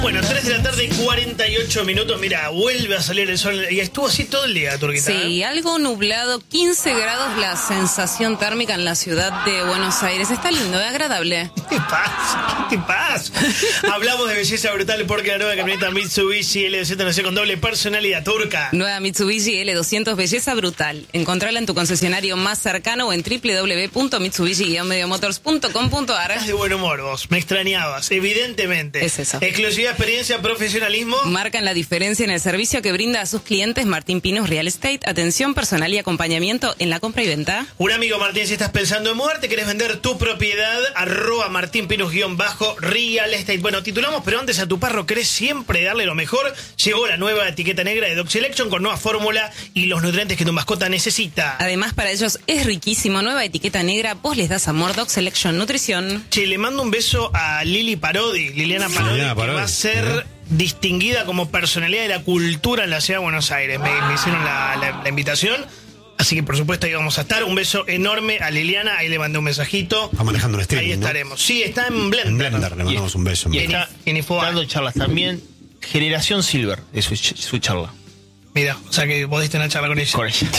Bueno, 3 de la tarde, 48 minutos. Mira, vuelve a salir el sol. Y estuvo así todo el día, Turquita. Sí, algo nublado, 15 grados la sensación térmica en la ciudad de Buenos Aires. Está lindo, es agradable. ¿Qué te pasa? ¿Qué te pasa? Hablamos de belleza brutal porque la nueva camioneta Mitsubishi L200 nació con doble personalidad, Turca. Nueva Mitsubishi L200, belleza brutal. Encontrala en tu concesionario más cercano o en www.mitsubishi-motors.com.ar. Estás de buen humor vos, me extrañabas, evidentemente. Es eso. Exclusiva experiencia, profesionalismo. Marcan la diferencia en el servicio que brinda a sus clientes Martín Pinos Real Estate. Atención personal y acompañamiento en la compra y venta. Un amigo, Martín, si estás pensando en mudarte, querés vender tu propiedad, @Martín Pinos_Real Estate. Bueno, titulamos, pero antes a tu perro querés siempre darle lo mejor. Llegó la nueva etiqueta negra de Dog Selection con nueva fórmula y los nutrientes que tu mascota necesita. Además, para ellos es riquísimo. Nueva etiqueta negra, vos les das amor. Dog Selection Nutrición. Che, le mando un beso a Liliana Parodi, que va a ser distinguida como personalidad de la cultura en la ciudad de Buenos Aires. Me hicieron la invitación. Así que, por supuesto, ahí vamos a estar. Un beso enorme a Liliana. Ahí le mandé un mensajito. Está manejando un streaming, ahí estaremos. ¿No? Sí, está en Blender. En Blender, le mandamos un beso. Y está dando charlas también. Generación Silver es su charla. Mira, o sea que podés tener charla con ella. Con ella.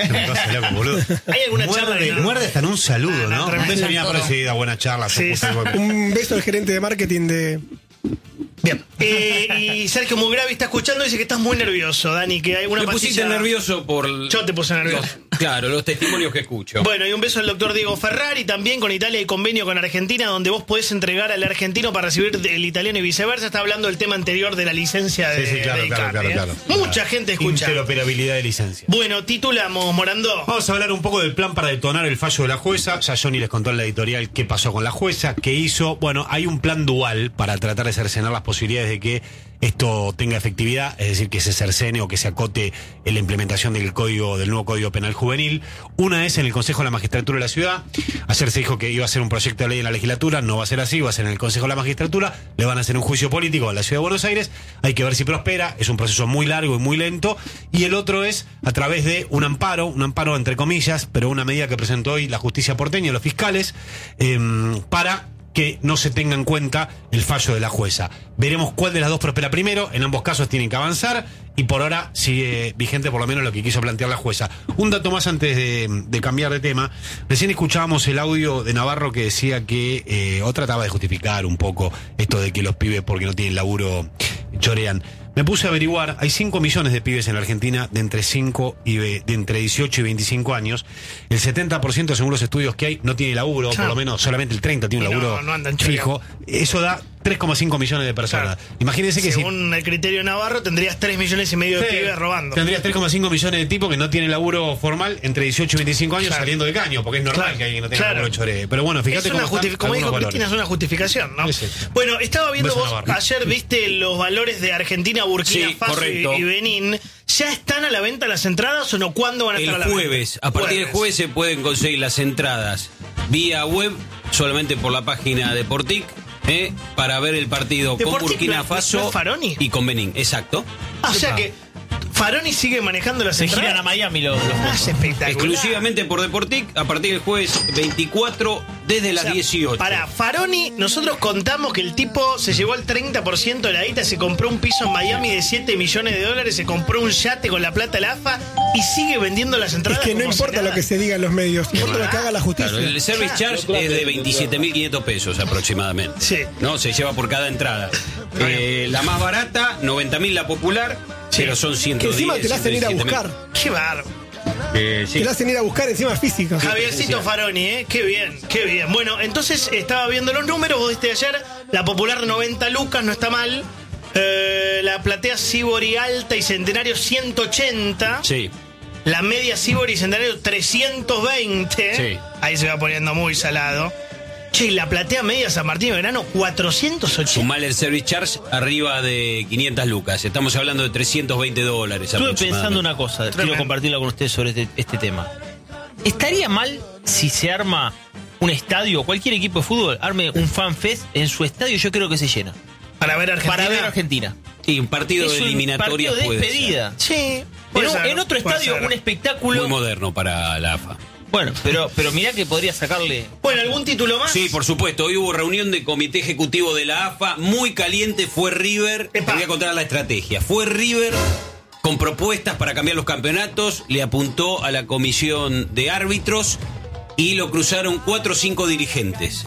¿Hay alguna charla? Muerde hasta en un saludo, ¿no? Un beso venía todo. parecida, buena charla. Sí, sí. Un beso al gerente de marketing de... Bien. Y Sergio Mugravi está escuchando y dice que estás muy nervioso, Dani, que hay una Me pusiste pastilla... nervioso por... Yo te puse nervioso. Claro, los testimonios que escucho. Bueno, y un beso al doctor Diego Ferrari, también con Italia y convenio con Argentina, donde vos podés entregar al argentino para recibir el italiano y viceversa. Está hablando del tema anterior de la licencia de claro. Mucha gente escucha. Interoperabilidad de licencia. Bueno, titulamos, Morandó. Vamos a hablar un poco del plan para detonar el fallo de la jueza. Ya Johnny les contó en la editorial qué pasó con la jueza, qué hizo. Bueno, hay un plan dual para tratar de cercenar las posibilidades de que esto tenga efectividad, es decir, que se cercene o que se acote en la implementación del nuevo Código Penal Juvenil. Una es en el Consejo de la Magistratura de la Ciudad. Ayer se dijo que iba a ser un proyecto de ley en la legislatura, no va a ser así, va a ser en el Consejo de la Magistratura, le van a hacer un juicio político a la Ciudad de Buenos Aires, hay que ver si prospera, es un proceso muy largo y muy lento. Y el otro es a través de un amparo entre comillas, pero una medida que presentó hoy la justicia porteña, los fiscales, para que no se tenga en cuenta el fallo de la jueza. Veremos cuál de las dos prospera primero. En ambos casos tienen que avanzar y por ahora sigue vigente por lo menos lo que quiso plantear la jueza. Un dato más antes de cambiar de tema. Recién escuchábamos el audio de Navarro que decía que o trataba de justificar un poco esto de que los pibes porque no tienen laburo chorean. Me puse a averiguar, hay 5 millones de pibes en la Argentina de entre 18 y 25 años. El 70% según los estudios que hay no tiene laburo, por lo menos solamente el 30% tiene un laburo fijo. Eso da 3,5 millones de personas. Claro. Imagínense que según el criterio Navarro tendrías 3,5 millones de pibes robando. Tendrías 3,5 millones de tipos que no tienen laburo formal entre 18 y 25 años saliendo de caño, porque es normal que alguien no tenga laburo choree. Pero bueno, fíjate cómo como dijo Cristina, es una justificación, ¿no? Bueno, estaba viendo vos, ayer viste los valores de Argentina, Burkina Faso y Benín. ¿Ya están a la venta las entradas o no? ¿Cuándo van a estar a la venta? El jueves. A partir del jueves se pueden conseguir las entradas vía web, solamente por la página de Portic, para ver el partido con Burkina Faso y con Benín. Exacto. O sea que Faroni sigue manejando las entradas. Se giran a Miami los es espectacular. Exclusivamente por Deportic, a partir del jueves 24 desde las 18. Para Faroni, nosotros contamos que el tipo se llevó el 30% de la guita, se compró un piso en Miami de $7 millones, se compró un yate con la plata de la AFA y sigue vendiendo las entradas. Es que no importa lo que se diga en los medios, importa lo que haga la justicia. Claro, el service charge es de 27.500 pesos aproximadamente. Sí. No, se lleva por cada entrada. La más barata, 90.000 la popular, pero son 110. Que encima te la hacen ir a buscar. Qué bárbaro. Sí. Te la hacen ir a buscar encima física. Javiercito Faroni, qué bien, qué bien. Bueno, entonces estaba viendo los números, vos viste ayer, la popular 90 lucas, no está mal. La platea Sibori Alta y Centenario 180. Sí. La media Sibori y Centenario 320. Sí. Ahí se va poniendo muy salado. Che, la platea media San Martín de Verano 480. Sumale el service charge arriba de 500 lucas. Estamos hablando de $320. Estuve pensando una cosa, quiero compartirla con ustedes sobre este tema. ¿Estaría mal si se arma un estadio, cualquier equipo de fútbol, arme un fan fest en su estadio? Yo creo que se llena. Para ver Argentina. Sí, un partido de eliminatoria puede ser. Sí. En otro estadio, un espectáculo muy moderno para la AFA. Bueno, pero mirá que podría sacarle... Bueno, ¿algún título más? Sí, por supuesto. Hoy hubo reunión de comité ejecutivo de la AFA. Muy caliente fue River. Te voy a contar la estrategia. Fue River con propuestas para cambiar los campeonatos. Le apuntó a la comisión de árbitros y lo cruzaron 4 o 5 dirigentes.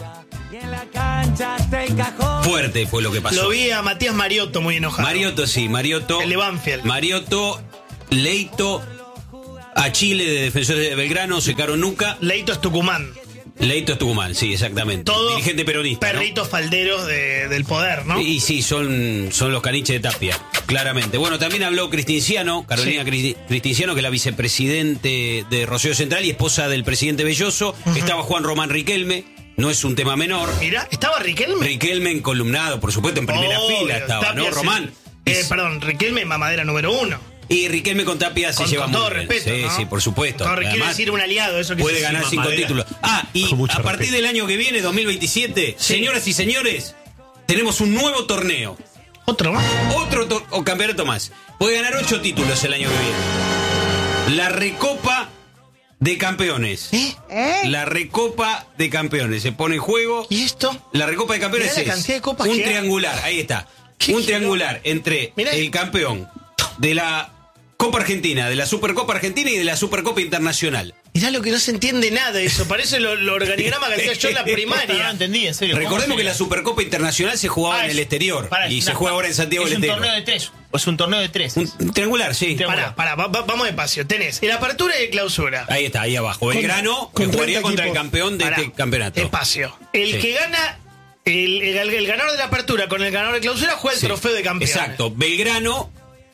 Fuerte fue lo que pasó. Lo vi a Matías Mariotto muy enojado. Mariotto. El de Banfield. Mariotto, Leito, a Chile de Defensores de Belgrano, Secaron Nuca. Leito es Tucumán. Leito es Tucumán, sí, exactamente. Todos dirigente peronista, perritos, ¿no? Falderos del poder, ¿no? Y sí, son los caniches de Tapia, claramente. Bueno, también habló Carolina Cristinciano, que es la vicepresidente de Rosario Central y esposa del presidente Belloso. Estaba Juan Román Riquelme, no es un tema menor. Mirá, ¿estaba Riquelme? Riquelme encolumnado, por supuesto, en primera fila estaba, Tapia, ¿no? Román. Perdón, Riquelme mamadera número 1. Y Riquelme con Tapia se lleva muy bien. Con todo respeto, ¿no? Sí, por supuesto. Quiere decir un aliado, eso que puede ganar 5 títulos. Y a partir del año que viene, 2027, señoras y señores, tenemos un nuevo torneo. ¿Otro más? Otro campeonato más. Puede ganar 8 títulos el año que viene. La Recopa de Campeones. La Recopa de Campeones. Se pone en juego. ¿Y esto? La Recopa de Campeones es cantidad de copas un triangular. Ahí está. Un triangular entre el campeón de la Copa Argentina, de la Supercopa Argentina y de la Supercopa Internacional. Mirá lo que no se entiende nada de eso. Parece lo organigrama que hacía yo en la primaria. No entendí, en serio. Recordemos que la Supercopa Internacional se jugaba en el exterior. Y se juega ahora en Santiago del Estero. Es un torneo de 3. Es un torneo de 3. Un triangular, sí. Vamos despacio. Tenés el apertura y el clausura. Ahí está, ahí abajo. Belgrano jugaría contra el campeón de este campeonato. Espacio. El que gana... El ganador de la apertura con el ganador de clausura juega el trofeo de campeón. Exacto. Belgrano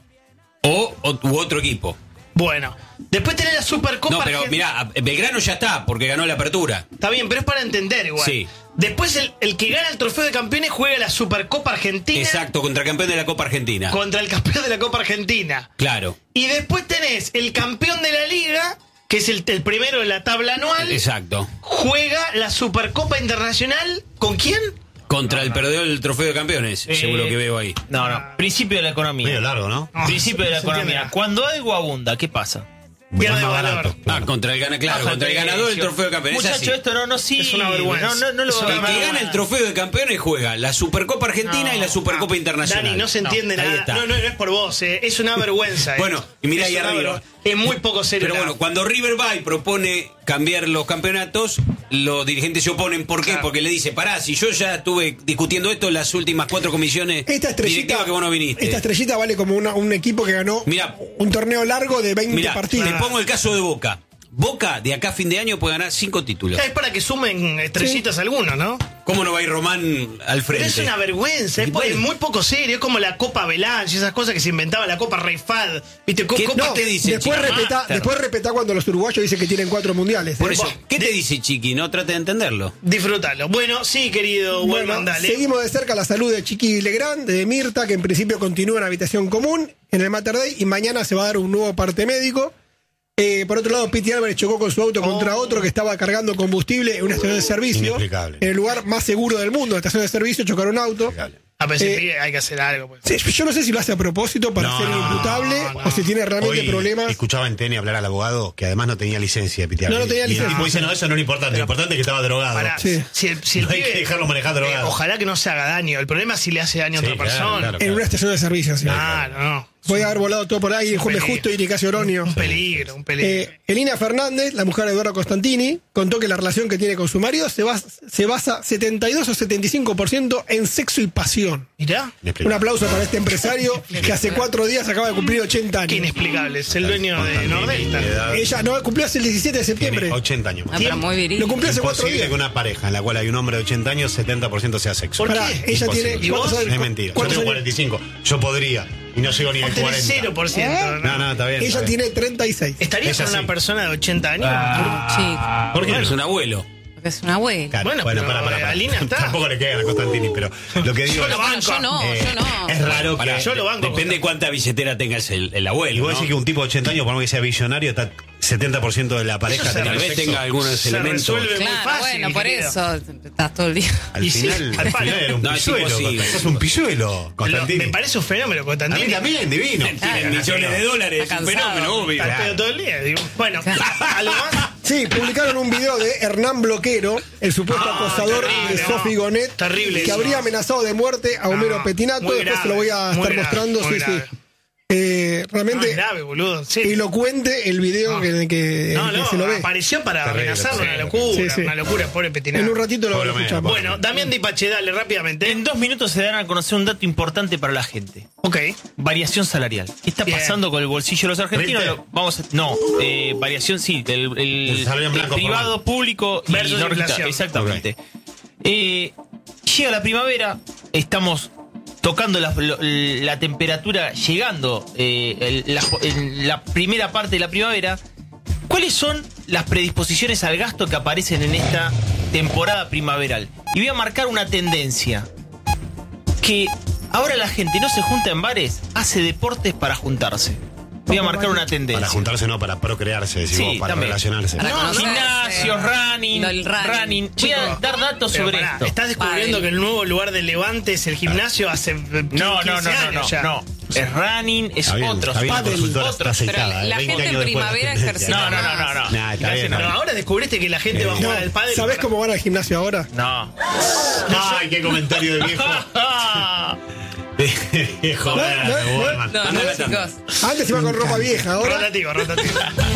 u otro equipo. Bueno, después tenés la Supercopa. No, pero mirá, Belgrano ya está, porque ganó la apertura. Está bien, pero es para entender igual. Sí. Después el que gana el trofeo de campeones juega la Supercopa Argentina. Exacto, contra el campeón de la Copa Argentina. Contra el campeón de la Copa Argentina. Claro. Y después tenés el campeón de la Liga, que es el primero de la tabla anual. Exacto. Juega la Supercopa Internacional. ¿Con quién? Contra el perdedor del trofeo de campeones, según lo que veo ahí. No. Principio de la economía. Medio largo, ¿no? Principio de la economía. Cuando algo abunda, ¿qué pasa? Pierde valor. Contra el ganador del trofeo de campeones. Muchacho, esto no sí. Es una vergüenza. No lo el que gana el trofeo de campeones juega la Supercopa Argentina y la Supercopa Internacional. Dani, no se entiende nada. No es por vos, es una vergüenza. Bueno, y mirá ahí arriba. Es muy poco serio. Pero bueno, cuando River va y propone cambiar los campeonatos, los dirigentes se oponen. ¿Por qué? Porque le dice, pará, si yo ya estuve discutiendo esto en las últimas 4 comisiones directivas que vos no viniste. Esta estrellita vale como un equipo que ganó un torneo largo de 20 partidos. Te pongo el caso de Boca. Boca, de acá a fin de año, puede ganar 5 títulos. Es para que sumen estrellitas algunos, ¿no? ¿Cómo no va a ir Román al frente? Pero es una vergüenza, es muy poco serio. Es como la Copa Belange, esas cosas que se inventaba, la Copa Reifad. ¿Viste? ¿Qué te dice, después repetá cuando los uruguayos dicen que tienen 4 mundiales. Por eso, ¿qué te dice, Chiqui? No trate de entenderlo. Disfrútalo. Bueno, sí, querido Wellman, dale. Seguimos de cerca la salud de Chiqui Legrand, de Mirta, que en principio continúa en habitación común en el Mater Dei, y mañana se va a dar un nuevo parte médico. Por otro lado, Piti Álvarez chocó con su auto contra otro que estaba cargando combustible en una estación de servicio. En el lugar más seguro del mundo, la estación de servicio, chocaron un auto. A veces hay que hacer algo. Pues. Sí, yo no sé si lo hace a propósito para ser imputable o si tiene realmente problemas. Escuchaba en TN hablar al abogado que además no tenía licencia de Piti Álvarez. No tenía licencia. Y el tipo dice, no, eso no es importante. Lo importante es que estaba drogado. Si el no hay que dejarlo manejar drogado. Ojalá que no se haga daño. El problema es si le hace daño a otra persona. Claro. En una estación de servicio, sí. No. Voy a haber volado todo por ahí, Juan Justo y Nicasio Oronio. Un peligro. Elina Fernández, la mujer de Eduardo Costantini, contó que la relación que tiene con su marido se basa 72 o 75% en sexo y pasión. Mirá. Un aplauso para este empresario que hace 4 días acaba de cumplir 80 años. Qué inexplicable, es el dueño de Nordelta. Ella cumplió hace el 17 de septiembre. Tiene 80 años más. Muy viril. Lo cumplió hace 4 días. Que una pareja en la cual hay un hombre de 80 años, 70% sea sexo. ¿Por qué? Ella tiene... ¿Y vos? Es mentira. Yo tengo 45. Yo podría. Y no llego ni al 40. 0%. No, está bien. Ella tiene 36. ¿Estarías con una persona de 80 años? Sí. ¿Por qué? Es un abuelo. Porque es una abuela. Claro, Bueno, para. Alina está. Tampoco le quedan a Constantini, pero lo que digo Yo lo banco. Yo no. es raro que... Yo lo banco. Depende de cuánta billetera tengas el abuelo. Y vos ¿no? decís que un tipo de 80 años, por más que sea billonario, está 70% de la pareja Eso se teniendo Tal vez sexo. tenga algunos Se elementos. resuelve muy Claro, fácil. bueno, por querido. eso estás todo el día. Al final era un No, es pilluelo. imposible. Es un pilluelo, Constantini. Me parece un fenómeno, A mí Constantini. también, divino. Tienen millones de dólares, Está un cansado. fenómeno, obvio. Está al pedo todo el día. Digo. Bueno, ¿algo más? Sí, publicaron un video de Hernán Bloquero, el supuesto acosador terrible, de Sofi Gonet, terrible que eso. habría amenazado de muerte a Homero Petinato. muy Después grave, se lo voy a muy estar grave, mostrando. muy Sí, grave. sí. Realmente Es grave, boludo. Sí. elocuente el video en el que se lo ve. apareció para Terrible, amenazarlo, sí. una locura, Sí, sí. una locura, pobre Petinato. En un ratito lo Por lo escuchamos. Bueno, Damián Dipache, dale rápidamente. En 2 minutos se dan a conocer un dato importante para la gente. Ok. Variación salarial. ¿Qué está Bien. pasando con el bolsillo de los argentinos? ¿Viste? Variación, sí, El salario en blanco privado, formal. público y Versus no registrado. inflación. Exactamente. Llega la primavera, estamos tocando la temperatura, llegando en la primera parte de la primavera. ¿Cuáles son las predisposiciones al gasto que aparecen en esta temporada primaveral? Y voy a marcar una tendencia. Que ahora la gente no se junta en bares, hace deportes para juntarse. Voy a marcar una tendencia. Para juntarse, no, para procrearse, decimos, Sí, para también. relacionarse. Para conocerse. Gimnasios, running. El running. Voy a Chicos, dar datos Pero sobre pará, esto. ¿estás descubriendo Vale. que el nuevo lugar de Levante es el gimnasio hace 15 No, años ya? no. Es running, es Está bien, otro. está bien, la Otro. consultora está aceitada. Pero la 20 gente en años después de la primavera tendencia. ejercita No. Nah, está bien, Pero ahora descubriste que la gente va a jugar al pádel. ¿Sabés cómo van al gimnasio ahora? No. Ay, qué comentario de viejo. Viejo, No, No, no, chicos. Antes iba con ropa vieja, ahora Rotativo.